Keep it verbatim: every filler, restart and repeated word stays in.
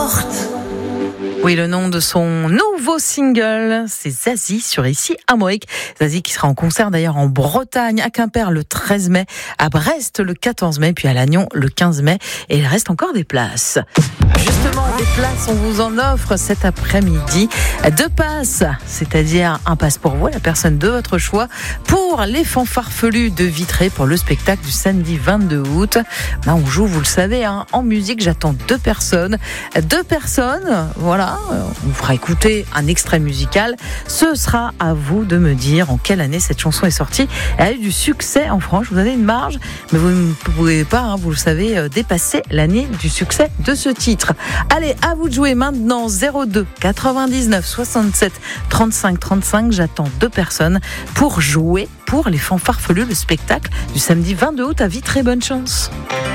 porte. Oui, le nom de son nouveau single, c'est Zazie sur Ici Armorique. Zazie qui sera en concert d'ailleurs en Bretagne, à Quimper le treize mai, à Brest le quatorze mai, puis à Lannion le quinze mai. Et il reste encore des places. Justement, des places, on vous en offre cet après-midi. Deux passes, c'est-à-dire un passe pour vous, la personne de votre choix, pour les fanfarfelus de Vitré pour le spectacle du samedi vingt-deux août. Là, on joue, vous le savez, hein, en musique. J'attends deux personnes. Deux personnes, voilà. On vous fera écouter un extrait musical. Ce sera à vous de me dire en quelle année cette chanson est sortie. Elle a eu du succès en France. Vous avez une marge, mais vous ne pouvez pas, hein, vous le savez, dépasser l'année du succès de ce titre. Allez, à vous de jouer maintenant. Zéro deux quatre-vingt-dix-neuf soixante-sept trente-cinq trente-cinq. J'attends deux personnes pour jouer pour les fanfarfelus, le spectacle du samedi vingt-deux août à Vitré. Bonne chance.